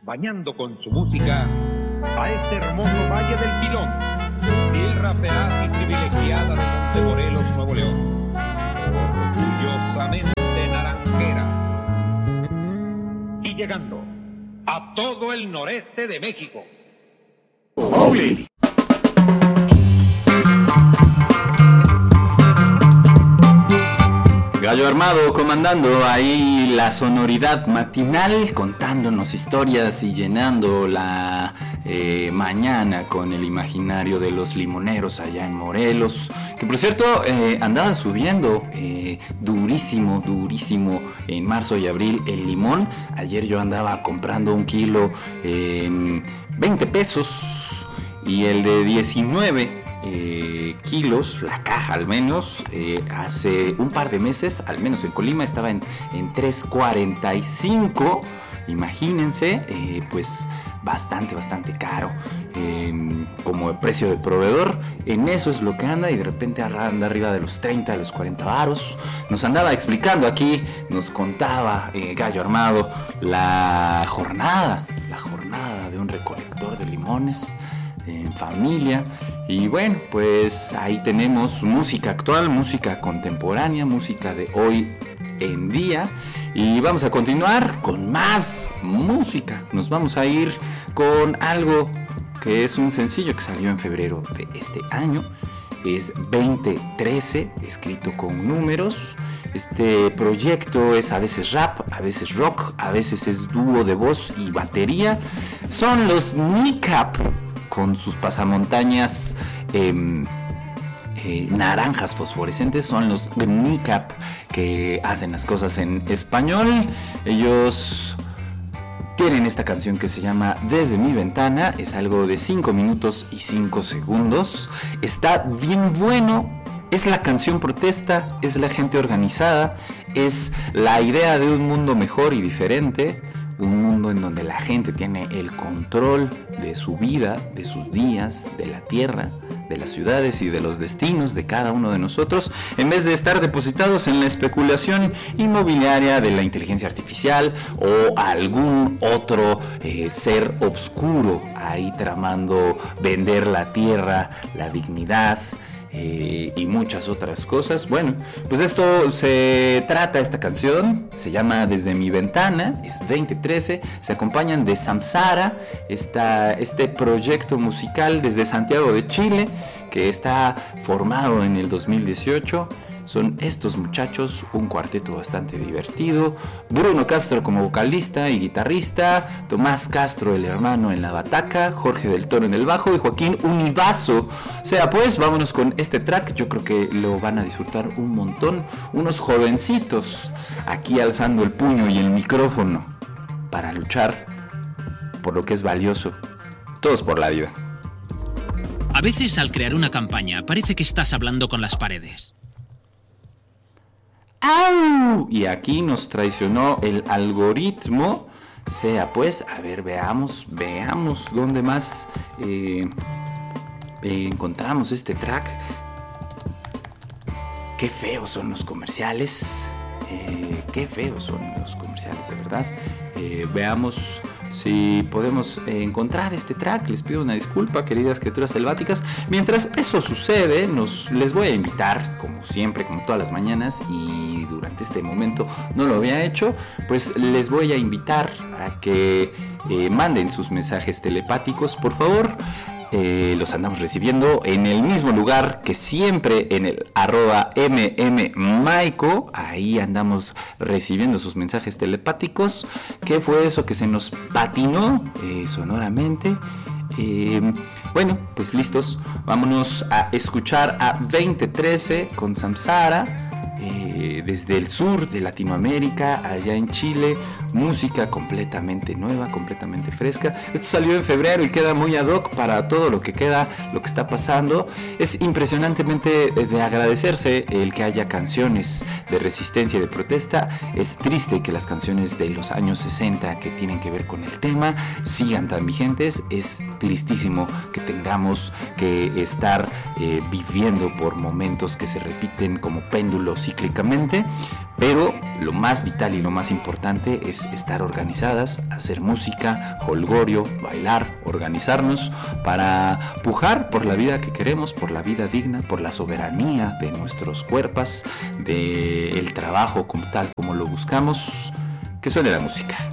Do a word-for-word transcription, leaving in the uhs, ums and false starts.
acompañando con su música a este hermoso Valle del Pilón, tierra feraz y privilegiada de Montemorelos, Nuevo León, orgullosamente naranjera, y llegando a todo el noreste de México. ¡Holy! Gallo Armado comandando ahí la sonoridad matinal, contándonos historias y llenando la eh, mañana con el imaginario de los limoneros allá en Morelos, que por cierto eh, andaban subiendo eh, durísimo, durísimo en marzo y abril el limón. Ayer yo andaba comprando un kilo en veinte pesos y el de diecinueve Eh, kilos, la caja al menos, eh, hace un par de meses, al menos en Colima, estaba en, en tres cuarenta y cinco. Imagínense, eh, pues bastante, bastante caro eh, como el precio del proveedor. En eso es lo que anda, y de repente anda arriba de los treinta, de los cuarenta varos. Nos andaba explicando aquí, nos contaba eh, Gallo Armado la jornada, la jornada de un recolector de limones en familia. Y bueno, pues ahí tenemos música actual, música contemporánea, música de hoy en día. Y vamos a continuar con más música. Nos vamos a ir con algo que es un sencillo que salió en febrero de este año. Es veinte trece, escrito con números. Este proyecto es a veces rap, a veces rock, a veces es dúo de voz y batería. Son los Kneecap, con sus pasamontañas eh, eh, naranjas fosforescentes. Son los Kneecap que hacen las cosas en español. Ellos tienen esta canción que se llama Desde mi ventana. Es algo de cinco minutos y cinco segundos. Está bien bueno. Es la canción protesta, es la gente organizada, es la idea de un mundo mejor y diferente. Un mundo en donde la gente tiene el control de su vida, de sus días, de la tierra, de las ciudades y de los destinos de cada uno de nosotros, en vez de estar depositados en la especulación inmobiliaria de la inteligencia artificial o algún otro eh, ser oscuro ahí tramando vender la tierra, la dignidad, Eh, y muchas otras cosas. Bueno, pues esto se trata, esta canción se llama Desde mi ventana, es veinte trece, se acompañan de Samsara, esta, este proyecto musical desde Santiago de Chile, que está formado en el dos mil dieciocho. Son estos muchachos, un cuarteto bastante divertido. Bruno Castro como vocalista y guitarrista, Tomás Castro el hermano en la bataca, Jorge del Toro en el bajo y Joaquín Univaso. O sea, pues vámonos con este track, yo creo que lo van a disfrutar un montón. Unos jovencitos aquí alzando el puño y el micrófono para luchar por lo que es valioso, todos por la vida. A veces al crear una campaña parece que estás hablando con las paredes. ¡Au! Y aquí nos traicionó el algoritmo. Sea pues, a ver, veamos, veamos dónde más eh, eh, encontramos este track. Qué feos son los comerciales. Eh, qué feos son los comerciales, de verdad. Eh, veamos si podemos eh, encontrar este track. Les pido una disculpa, queridas criaturas selváticas. Mientras eso sucede, nos, les voy a invitar, como siempre, como todas las mañanas, y durante este momento no lo había hecho, pues les voy a invitar a que eh, manden sus mensajes telepáticos, por favor. Eh, los andamos recibiendo en el mismo lugar que siempre, en el arroba mmmaico. Ahí andamos recibiendo sus mensajes telepáticos. ¿Qué fue eso que se nos patinó eh, sonoramente? Eh, bueno, pues listos. Vámonos a escuchar a veinte trece con Samsara. Eh, desde el sur de Latinoamérica, allá en Chile, música completamente nueva, completamente fresca. Esto salió en febrero y queda muy ad hoc para todo lo que queda, lo que está pasando. Es impresionantemente de agradecerse el que haya canciones de resistencia y de protesta. Es triste que las canciones de los años sesenta que tienen que ver con el tema sigan tan vigentes. Es tristísimo que tengamos que estar eh, viviendo por momentos que se repiten como péndulos cíclicamente, Pero lo más vital y lo más importante es estar organizadas, hacer música, jolgorio, bailar, organizarnos para pujar por la vida que queremos, por la vida digna, por la soberanía de nuestros cuerpos, del trabajo como tal como lo buscamos. Que suene la música.